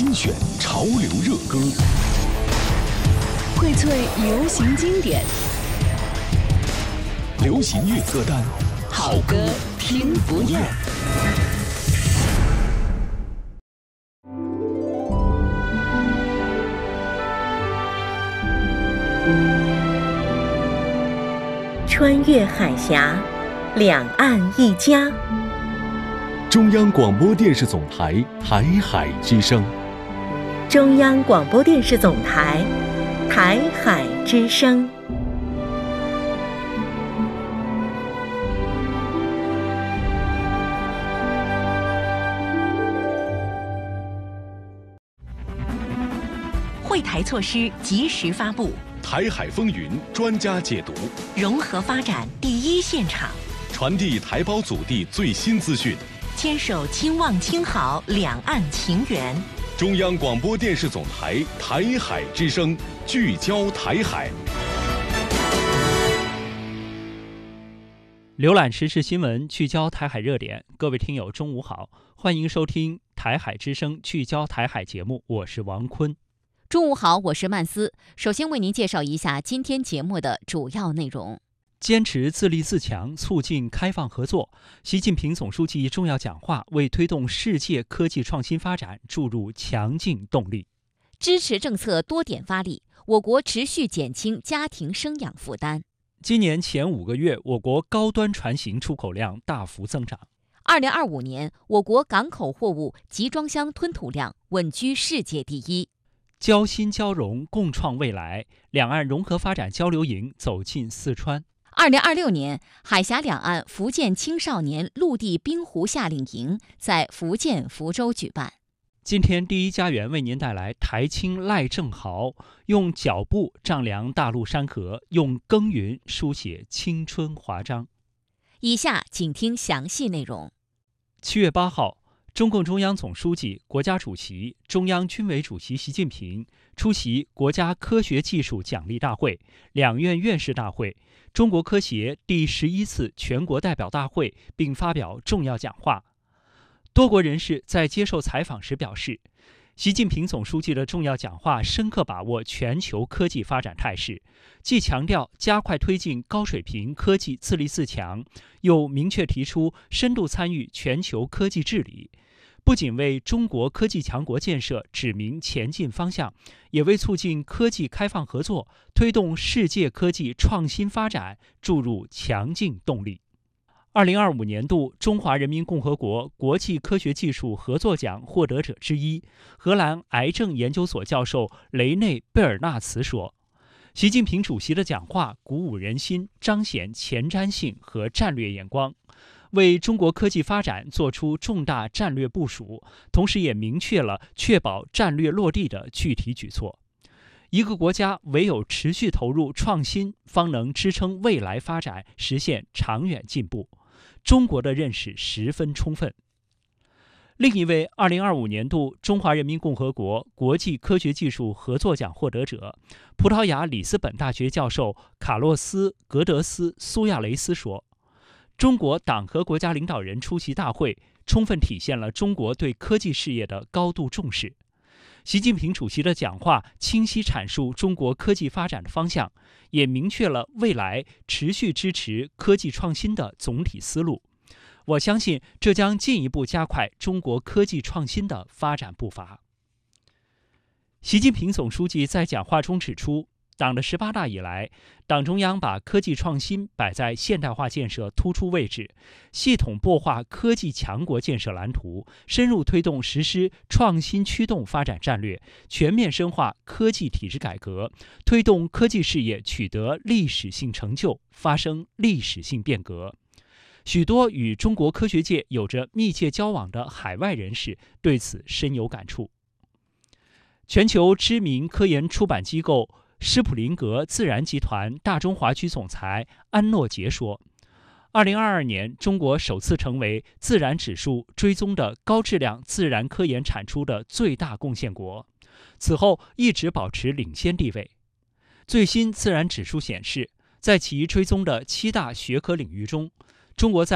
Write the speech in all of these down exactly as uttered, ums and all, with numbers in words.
精选潮流热歌， 荟萃流行经典， 流行乐歌单， 好歌听不厌。 穿越海峡，两岸一家。 中央广播电视总台台海之声， 中央广播电视总台台海之声。 惠台措施及时发布， 台海风云专家解读， 融合发展第一现场， 传递台胞祖地最新资讯， 牵手亲望亲好两岸情缘。 中央广播电视总台台海之声，聚焦台海。 浏览时事新闻，聚焦台海热点。各位听友，中午好，欢迎收听台海之声聚焦台海节目，我是王坤。 中午好，我是曼斯。首先为您介绍一下今天节目的主要内容。 坚持自立自强，促进开放合作。习近平总书记重要讲话为推动世界科技创新发展注入强劲动力。 支持政策多点发力，我国持续减轻家庭生养负担。 今年前五个月，我国高端船型出口量大幅增长。 二零二五年，我国港口货物集装箱吞吐量稳居世界第一。 交心交融，共创未来。两岸融合发展交流营走进四川。 二零二六年，海峡两岸福建青少年陆地冰壶夏令营在福建福州举办。 今天第一家园为您带来台青赖正豪用脚步丈量大陆山河，用耕耘书写青春华章。 以下请听详细内容。 七月八号，中共中央总书记、国家主席、中央军委主席习近平出席国家科学技术奖励大会、两院院士大会、中国科协第十一次全国代表大会，并发表重要讲话。多国人士在接受采访时表示，习近平总书记的重要讲话深刻把握全球科技发展态势，既强调加快推进高水平科技自立自强，又明确提出深度参与全球科技治理。不仅为中国科技强国建设指明前进方向，也为促进科技开放合作、推动世界科技创新发展注入强劲动力。二零二五年度中华人民共和国国际科学技术合作奖获得者之一，荷兰癌症研究所教授雷内·贝尔纳茨说：“习近平主席的讲话鼓舞人心，彰显前瞻性和战略眼光，为中国科技发展做出重大战略部署，同时也明确了确保战略落地的具体举措。一个国家唯有持续投入创新，方能支撑未来发展，实现长远进步。中国的认识十分充分。”另一位二零二五年度中华人民共和国国际科学技术合作奖获得者，葡萄牙里斯本大学教授卡洛斯·格德斯·苏亚雷斯说：“中国党和国家领导人出席大会，充分体现了中国对科技事业的高度重视。习近平主席的讲话清晰阐述中国科技发展的方向，也明确了未来持续支持科技创新的总体思路。我相信这将进一步加快中国科技创新的发展步伐。”习近平总书记在讲话中指出，党的十八大以来，党中央把科技创新摆在现代化建设突出位置，系统擘画科技强国建设蓝图，深入推动实施创新驱动发展战略，全面深化科技体制改革，推动科技事业取得历史性成就，发生历史性变革。许多与中国科学界有着密切交往的海外人士对此深有感触。全球知名科研出版机构施普林格自然集团大中华区总裁安诺杰说：“二零二二年，中国首次成为自然指数追踪的高质量自然科研产出的最大贡献国，此后一直保持领先地位。最新自然指数显示，在其追踪的七大学科领域中，中国在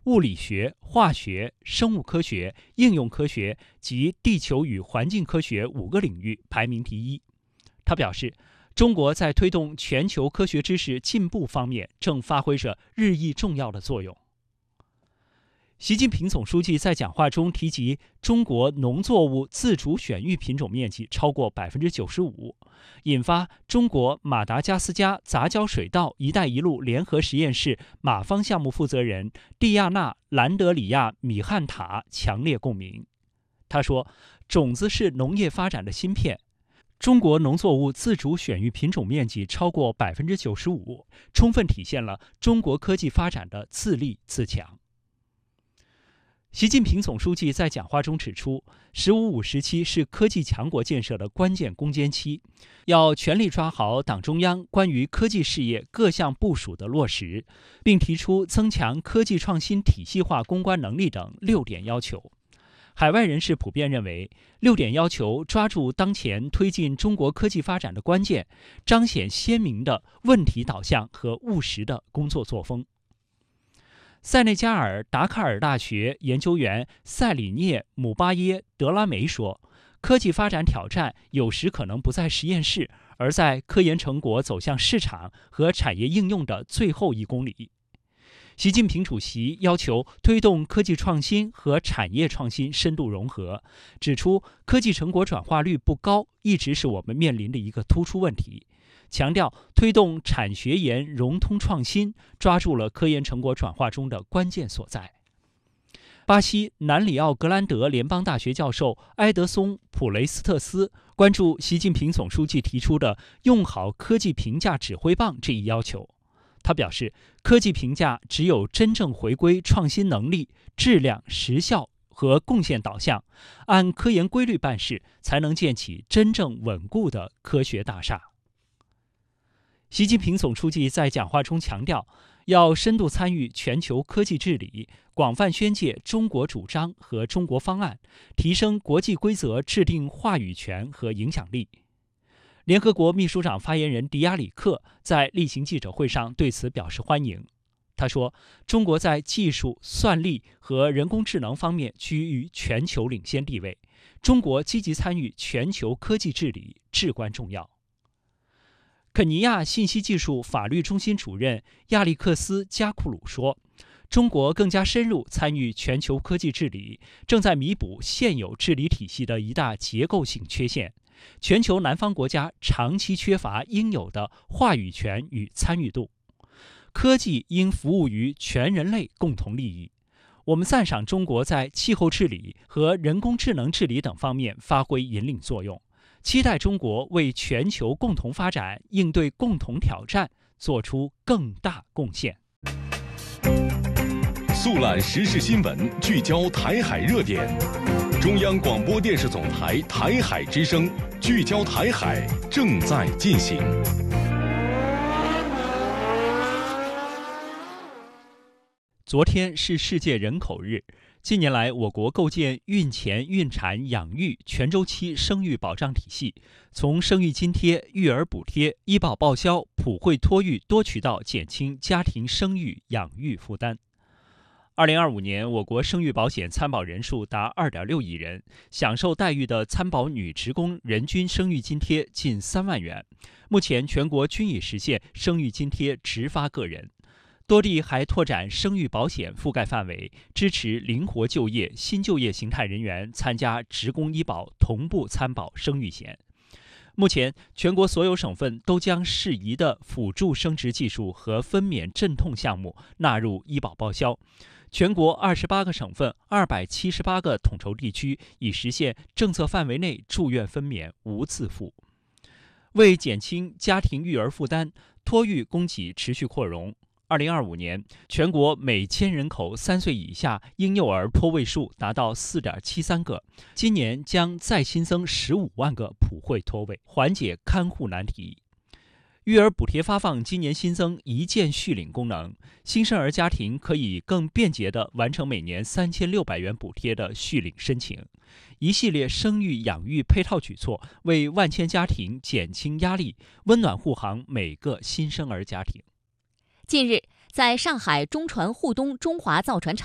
物理学、化学、生物科学、应用科学及地球与环境科学五个领域排名第一。他表示，中国在推动全球科学知识进步方面正发挥着日益重要的作用。习近平总书记在讲话中提及，中国农作物自主选育品种面积超过 百分之九十五， 引发中国马达加斯加杂交水稻“一带一路”联合实验室马方项目负责人蒂亚纳·兰德里亚·米汉塔强烈共鸣。他说，种子是农业发展的芯片，中国农作物自主选育品种面积超过 百分之九十五， 充分体现了中国科技发展的自立自强。习近平总书记在讲话中指出，“十五五”时期是科技强国建设的关键攻坚期，要全力抓好党中央关于科技事业各项部署的落实，并提出增强科技创新体系化攻关能力等六点要求。海外人士普遍认为，六点要求抓住当前推进中国科技发展的关键，彰显鲜明的问题导向和务实的工作作风。塞内加尔达喀尔大学研究员塞里涅·姆巴耶·德拉梅说，科技发展挑战有时可能不在实验室，而在科研成果走向市场和产业应用的最后一公里。习近平主席要求推动科技创新和产业创新深度融合，指出科技成果转化率不高一直是我们面临的一个突出问题，强调推动产学研融通创新，抓住了科研成果转化中的关键所在。巴西南里奥格兰德联邦大学教授埃德松·普雷斯特斯关注习近平总书记提出的用好科技评价指挥棒这一要求。他表示，科技评价只有真正回归创新能力、质量、时效和贡献导向，按科研规律办事，才能建起真正稳固的科学大厦。习近平总书记在讲话中强调，要深度参与全球科技治理，广泛宣介中国主张和中国方案，提升国际规则制定话语权和影响力。联合国秘书长发言人迪亚里克在例行记者会上对此表示欢迎。他说，中国在技术、算力和人工智能方面居于全球领先地位，中国积极参与全球科技治理至关重要。肯尼亚信息技术法律中心主任亚历克斯·加库鲁说，中国更加深入参与全球科技治理，正在弥补现有治理体系的一大结构性缺陷。全球南方国家长期缺乏应有的话语权与参与度，科技应服务于全人类共同利益。我们赞赏中国在气候治理和人工智能治理等方面发挥引领作用，期待中国为全球共同发展、应对共同挑战做出更大贡献。 速览时事新闻，聚焦台海热点。中央广播电视总台台海之声，聚焦台海，正在进行。 昨天是世界人口日。近年来，我国构建孕前、孕产、养育全周期生育保障体系，从生育津贴、育儿补贴、医保报销、普惠托育多渠道减轻家庭生育养育负担。二零二五年，我国生育保险参保人数达二点六亿人，享受待遇的参保女职工人均生育津贴近三万元。目前，全国均已实现生育津贴直发个人。多地还拓展生育保险覆盖范围，支持灵活就业、新就业形态人员参加职工医保同步参保生育险。目前，全国所有省份都将适宜的辅助生殖技术和分娩镇痛项目纳入医保报销。全国二十八个省份、二百七十八个统筹地区已实现政策范围内住院分娩无自付。为减轻家庭育儿负担，托育供给持续扩容。二零二五年，全国每千人口三岁以下婴幼儿托位数达到 四点七三个，今年将再新增十五万个普惠托位，缓解看护难题。育儿补贴发放今年新增一键续领功能，新生儿家庭可以更便捷地完成每年三千六百元补贴的续领申请。一系列生育养育配套举措为万千家庭减轻压力，温暖护航每个新生儿家庭。 近日，在上海中船沪东中华造船厂，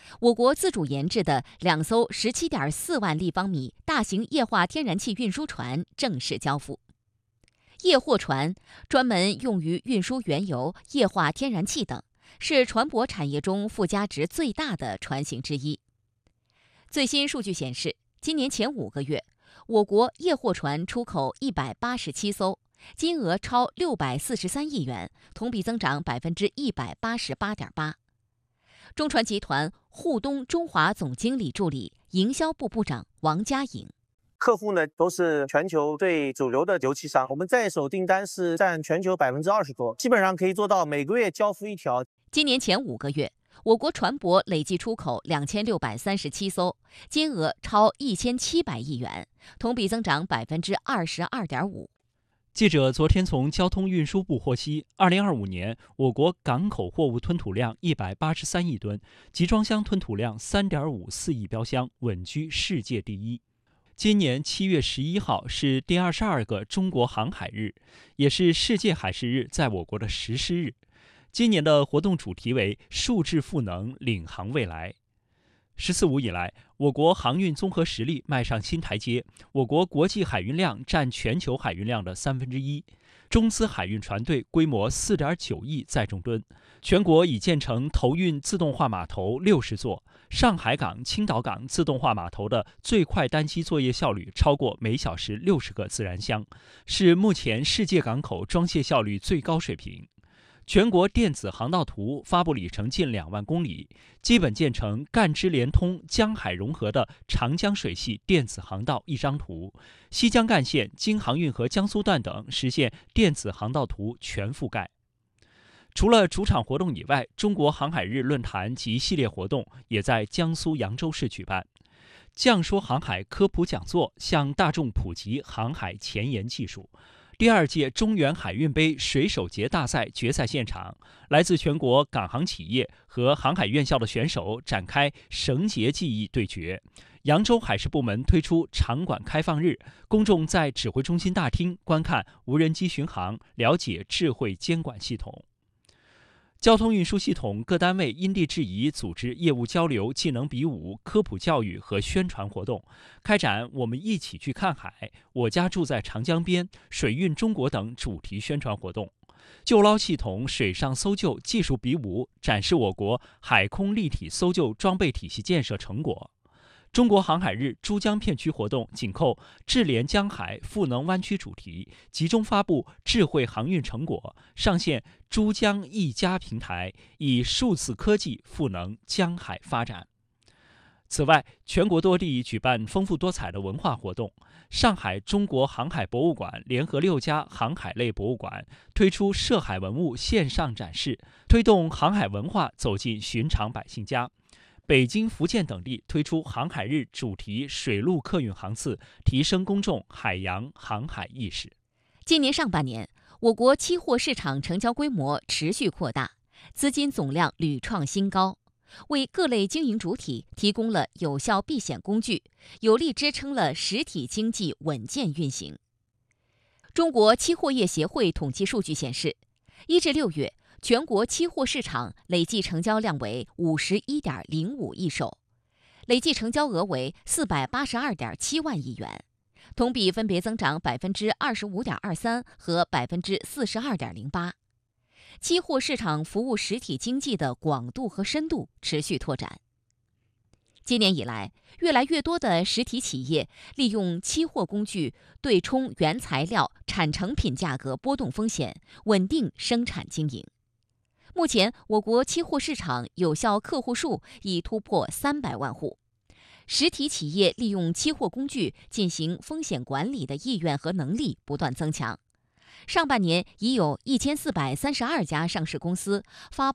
我国自主研制的两艘十七点四万立方米大型液化天然气运输船正式交付。液货船专门用于运输原油、液化天然气等，是船舶产业中附加值最大的船型之一。最新数据显示，今年前五个月，我国液货船出口一百八十七艘，金额超六百四十三亿元，同比增长百分之一百八十八点八。中船集团沪东中华总经理助理、营销部部长王佳颖。 客户呢都是全球最主流的油气商，我们在手订单是占全球百分之二十多，基本上可以做到每个月交付一条。 今年前五个月，我国船舶累计出口两千六百三十七艘，金额超一千七百亿元，同比增长百分之二十二点五。 记者昨天从交通运输部获悉，二零二五年我国港口货物吞吐量一百八十三亿吨，集装箱吞吐量三点五四亿标箱，稳居世界第一。今年七月十一号是第二十二个中国航海日，也是世界海事日在我国的实施日。今年的活动主题为数质赋能，领航未来。十四五以来，我国航运综合实力迈上新台阶，我国国际海运量占全球海运量的三分之一，中资海运船队规模四点九亿载重吨，全国已建成投运自动化码头六十座。上海港、青岛港自动化码头的最快单机作业效率超过每小时六十个自然箱，是目前世界港口装卸效率最高水平。全国电子航道图发布里程近两万公里，基本建成赣支连通、江海融合的长江水系电子航道一张图，西江干线、京杭运河江苏段等实现电子航道图全覆盖。除了主场活动以外，中国航海日论坛及系列活动也在江苏扬州市举办。酱说航海科普讲座向大众普及航海前沿技术。第二届中原海运杯水手节大赛决赛现场，来自全国港航企业和航海院校的选手展开绳结技艺对决。扬州海事部门推出场馆开放日，公众在指挥中心大厅观看无人机巡航，了解智慧监管系统。交通运输系统各单位因地制宜组织业务交流、技能比武、科普教育和宣传活动，开展我们一起去看海、我家住在长江边、水运中国等主题宣传活动。救捞系统水上搜救技术比武，展示我国海空立体搜救装备体系建设成果。中国航海日珠江片区活动紧扣智联江海赋能湾区主题，集中发布智慧航运成果，上线珠江一家平台，以数字科技赋能江海发展。此外，全国多地举办丰富多彩的文化活动。上海中国航海博物馆联合六家航海类博物馆推出涉海文物线上展示，推动航海文化走进寻常百姓家。北京、福建等地推出航海日主题水陆客运航次，提升公众海洋航海意识。 今年上半年，我国期货市场成交规模持续扩大，资金总量屡创新高，为各类经营主体提供了有效避险工具，有力支撑了实体经济稳健运行。中国期货业协会统计数据显示，一至六月，全国期货市场累计成交量为五十一点零五亿手，累计成交额为四百八十二点七万亿元，同比分别增长百分之二十五点二三和百分之四十二点零八。期货市场服务实体经济的广度和深度持续拓展。今年以来，越来越多的实体企业利用期货工具对冲原材料、产成品价格波动风险，稳定生产经营。目前，我国期货市场有效客户数已突破三百万户，实体企业利用期货工具进行风险管理的意愿和能力不断增强。上半年已有一千四百三十二家上市公司发